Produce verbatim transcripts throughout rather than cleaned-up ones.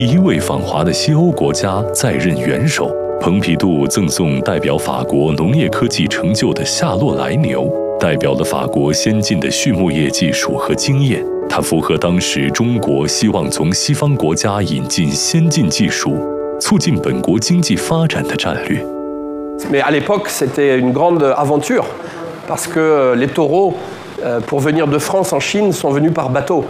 一位访华的西欧国家在任元首蓬皮杜赠送代表法国农业科技成就的夏洛来牛，代表了法国先进的畜牧业技术和经验。它符合当时中国希望从西方国家引进先进技术，促进本国经济发展的战略。 Mais à l'époque, c'était une grande aventure parce que les taureaux, pour venir de France en Chine, sont venus par bateau.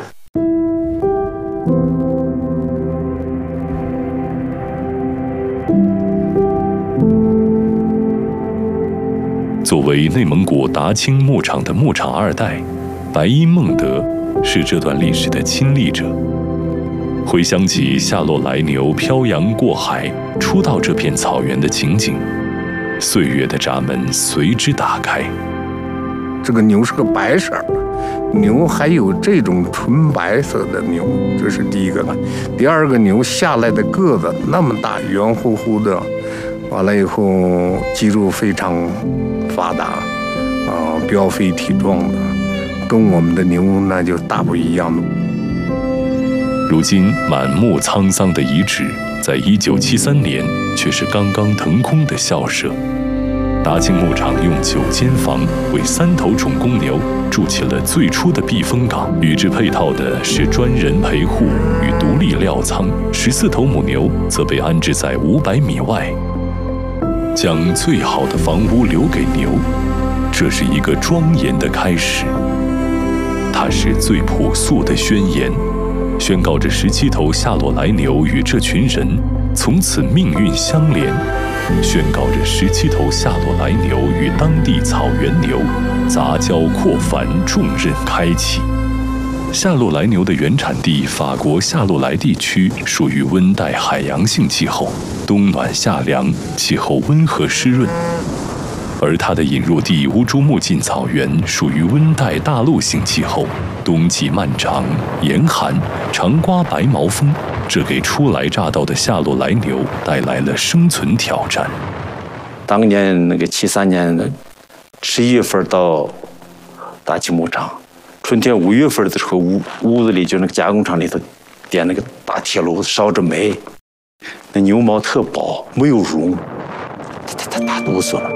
作为内蒙古达青牧场的牧场二代，白衣孟德是这段历史的亲历者。回想起夏洛来牛漂洋过海出到这片草原的情景，岁月的闸门随之打开。 这个牛是个白色的牛，还有这种纯白色的牛，这是第一个了。第二个牛下来的个子那么大，圆乎乎的，完了以后肌肉非常发达，啊、呃，膘肥体壮的，跟我们的牛那就大不一样了。 如今满目沧桑的遗址，在一九七三年却是刚刚腾空的校舍。达青牧场用九间房为三头种公牛筑起了最初的避风港，与之配套的是专人陪护与独立料仓。十四头母牛则被安置在五百米外。将最好的房屋留给牛，这是一个庄严的开始。它是最朴素的宣言，宣告着十七头夏洛来牛与这群人从此命运相连，宣告着十七头夏洛来牛与当地草原牛杂交扩繁重任开启。夏洛来牛的原产地法国夏洛来地区属于温带海洋性气候，冬暖夏凉，气候温和湿润；而它的引入地乌珠穆沁草原属于温带大陆性气候，冬季漫长，严寒，常刮白毛风，这给初来乍到的夏洛来牛带来了生存挑战。 当年那个七三年十一月份到达青牧场。春天五月份的时候，屋屋子里就那个加工厂里头，点那个大铁炉，烧着煤，那牛毛特薄，没有绒，它它它打哆嗦了。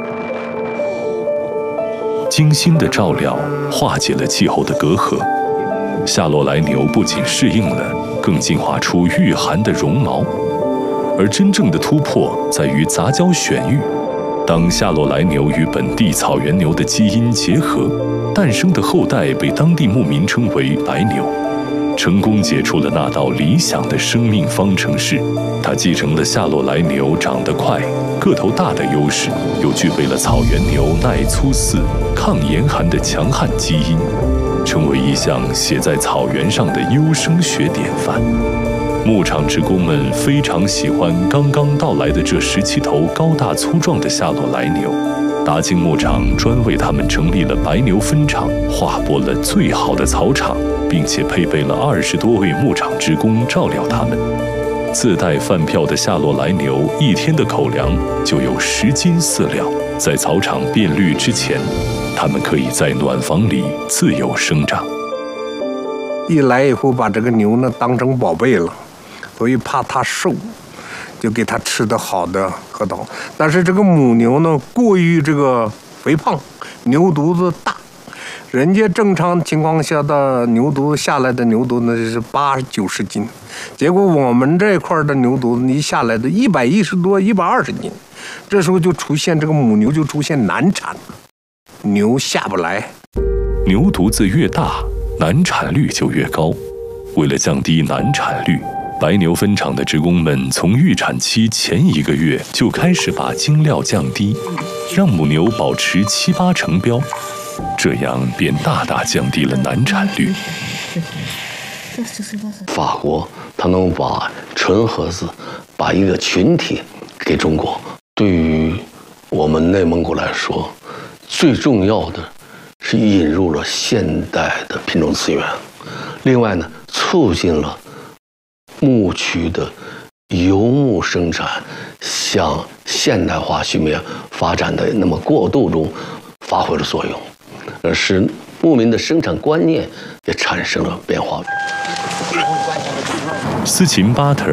精心的照料化解了气候的隔阂，夏洛来牛不仅适应了，更进化出御寒的绒毛。而真正的突破在于杂交选育。当夏洛来牛与本地草原牛的基因结合，诞生的后代被当地牧民称为白牛，成功解出了那道理想的生命方程式。它继承了夏洛来牛长得快、个头大的优势，又具备了草原牛耐粗饲、抗严寒的强悍基因，成为一项写在草原上的优生学典范。牧场职工们非常喜欢刚刚到来的这十七头高大粗壮的夏洛来牛。达青牧场专为他们成立了白牛分场，划拨了最好的草场，并且配备了二十多位牧场职工照料他们。自带饭票的夏洛来牛一天的口粮就有十斤饲料。在草场变绿之前，它们可以在暖房里自由生长。 一来以后把这个牛呢当成宝贝了，所以怕它瘦，就给它吃的好的喝到。但是这个母牛呢过于这个肥胖，牛犊子大，人家正常情况下的牛犊子下来的牛犊子是八九十斤，结果我们这块的牛犊子一下来的一百一十多、一百二十斤，这时候就出现这个母牛就出现难产，牛下不来。 牛犊子越大，难产率就越高。为了降低难产率，白牛分场的职工们从预产期前一个月就开始把精料降低，让母牛保持七八成膘，这样便大大降低了难产率。 法国它能把纯合资，把一个群体给中国，对于我们内蒙古来说，最重要的是引入了现代的品种资源，另外呢，促进了牧区的游牧生产向现代化畜牧业发展的那么过渡中发挥了作用，而使牧民的生产观念也产生了变化。 斯琴巴特